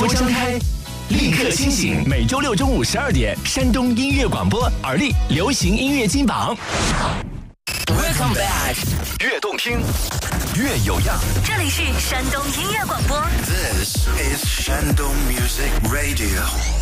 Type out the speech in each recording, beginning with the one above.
朵张开，立刻清醒。每周六中午12点，山东音乐广播耳力流行音乐金榜。Welcome back， 越动听，越有样。 这里是山东音乐广播。 This is Shandong Music Radio。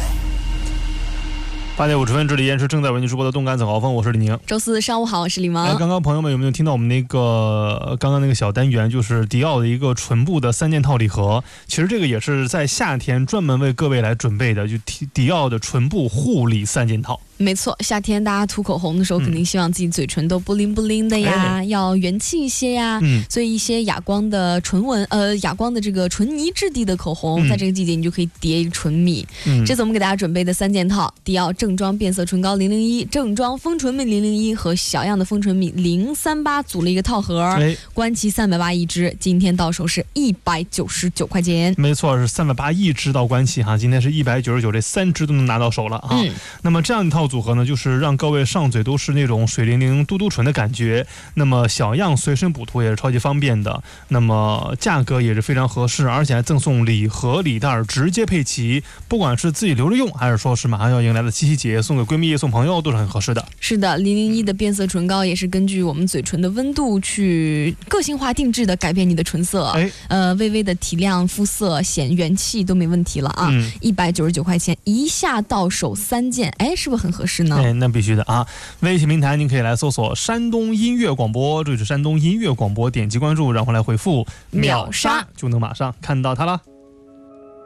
8点50分，这里依然是正在为您直播的动感早高峰，我是李宁。 周四上午好，我是李萌。 刚刚朋友们有没有听到我们刚刚那个小单元，就是迪奥的一个唇部的3件套礼盒？其实这个也是在夏天专门为各位来准备的，就迪奥的唇部护理3件套。 没错，夏天大家涂口红的时候，肯定希望自己嘴唇都不灵不灵的呀，要元气一些呀。所以一些哑光的哑光的这个唇泥质地的口红，在这个季节你就可以叠一个唇蜜。这次我们给大家准备的3件套，迪奥正装变色唇膏001、正装丰唇蜜001和小样的丰唇蜜038组了一个套盒，官旗380一支，今天到手是199块钱。 没错，是380一支到官旗哈，今天是199，这3支都能拿到手了啊。那么这样一套组合呢，就是让各位上嘴都是那种水灵灵嘟嘟唇的感觉，那么小样随身补涂也是超级方便的，那么价格也是非常合适，而且还赠送礼盒礼袋直接配齐，不管是自己留着用，还是说是马上要迎来的七夕节送给闺蜜送朋友，都是很合适的。 是的，001的变色唇膏也是根据我们嘴唇的温度去个性化定制的改变你的唇色，微微的提亮肤色，显元气都没问题了啊。199块钱一下到手3件，是不是很合适呢？ 那必须的啊！微信平台您可以来搜索山东音乐广播，这是山东音乐广播，点击关注，然后来回复秒杀就能马上看到它了。